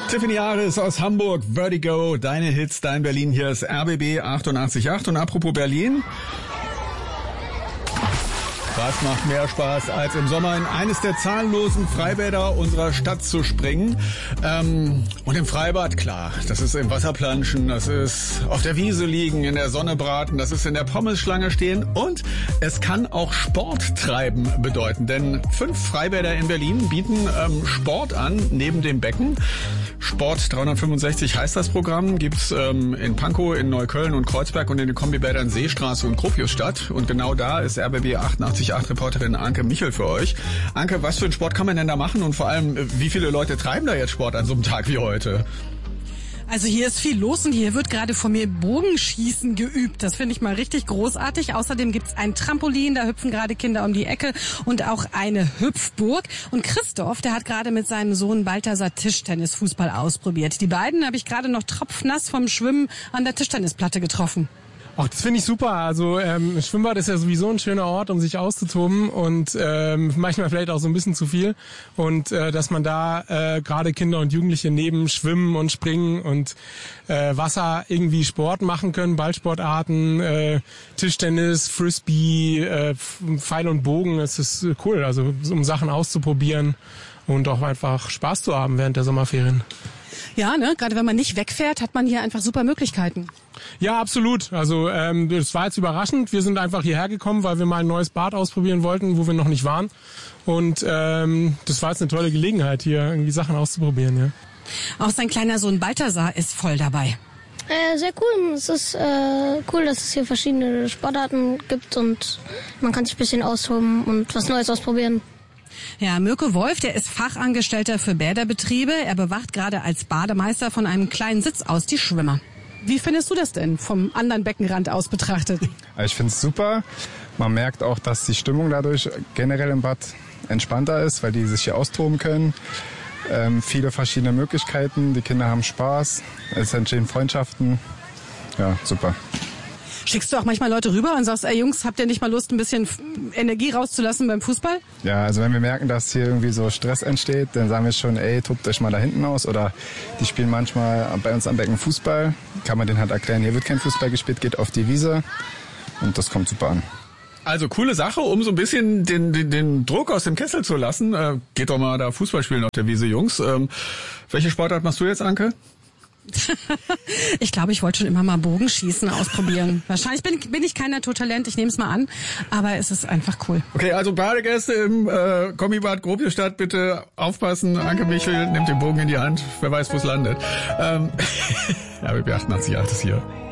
Tiffany Harris aus Hamburg, Vertigo, deine Hits, dein Berlin, hier ist RBB 88.8 und apropos Berlin. Was macht mehr Spaß, als im Sommer in eines der zahllosen Freibäder unserer Stadt zu springen? Und im Freibad, klar, das ist im Wasserplanschen, das ist auf der Wiese liegen, in der Sonne braten, das ist in der Pommesschlange stehen und es kann auch Sport treiben bedeuten. Denn 5 Freibäder in Berlin bieten Sport an, neben dem Becken. Sport 365 heißt das Programm, gibt's in Pankow, in Neukölln und Kreuzberg und in den Kombibädern Seestraße und Gropiusstadt. Und genau da ist RBB 88.8 Reporterin Anke Michel für euch. Anke, was für einen Sport kann man denn da machen und vor allem, wie viele Leute treiben da jetzt Sport an so einem Tag wie heute? Also hier ist viel los und hier wird gerade von mir Bogenschießen geübt. Das finde ich mal richtig großartig. Außerdem gibt's ein Trampolin, da hüpfen gerade Kinder um die Ecke und auch eine Hüpfburg. Und Christoph, der hat gerade mit seinem Sohn Balthasar Tischtennisfußball ausprobiert. Die beiden habe ich gerade noch tropfnass vom Schwimmen an der Tischtennisplatte getroffen. Ach, das finde ich super. Also Schwimmbad ist ja sowieso ein schöner Ort, um sich auszutoben und manchmal vielleicht auch so ein bisschen zu viel. Und dass man da gerade Kinder und Jugendliche neben Schwimmen und Springen und Wasser irgendwie Sport machen können, Ballsportarten, Tischtennis, Frisbee, Pfeil und Bogen, das ist cool. Also um Sachen auszuprobieren und auch einfach Spaß zu haben während der Sommerferien. Ja, ne? Gerade wenn man nicht wegfährt, hat man hier einfach super Möglichkeiten. Ja, absolut. Also das war jetzt überraschend. Wir sind einfach hierher gekommen, weil wir mal ein neues Bad ausprobieren wollten, wo wir noch nicht waren. Und das war jetzt eine tolle Gelegenheit, hier irgendwie Sachen auszuprobieren. Ja. Auch sein kleiner Sohn Balthasar ist voll dabei. Sehr cool. Es ist cool, dass es hier verschiedene Sportarten gibt und man kann sich ein bisschen austoben und was Neues ausprobieren. Ja, Mirko Wolf, der ist Fachangestellter für Bäderbetriebe. Er bewacht gerade als Bademeister von einem kleinen Sitz aus die Schwimmer. Wie findest du das denn vom anderen Beckenrand aus betrachtet? Ich finde es super. Man merkt auch, dass die Stimmung dadurch generell im Bad entspannter ist, weil die sich hier austoben können. Viele verschiedene Möglichkeiten. Die Kinder haben Spaß. Es entstehen Freundschaften. Ja, super. Schickst du auch manchmal Leute rüber und sagst, ey Jungs, habt ihr nicht mal Lust, ein bisschen Energie rauszulassen beim Fußball? Ja, also wenn wir merken, dass hier irgendwie so Stress entsteht, dann sagen wir schon, ey, tobt euch mal da hinten aus. Oder die spielen manchmal bei uns am Becken Fußball. Kann man denen halt erklären, hier wird kein Fußball gespielt, geht auf die Wiese. Und das kommt super an. Also coole Sache, um so ein bisschen den Druck aus dem Kessel zu lassen. Geht doch mal da Fußball spielen auf der Wiese, Jungs. Welche Sportart machst du jetzt, Anke? Ich glaube, ich wollte schon immer mal Bogenschießen ausprobieren. Wahrscheinlich bin ich kein Naturtalent, ich nehme es mal an, aber es ist einfach cool. Okay, also Badegäste im Kombibad Gropiusstadt, bitte aufpassen. Anke Michel nimmt den Bogen in die Hand, wer weiß, wo es landet. RBB 88.8 ist hier.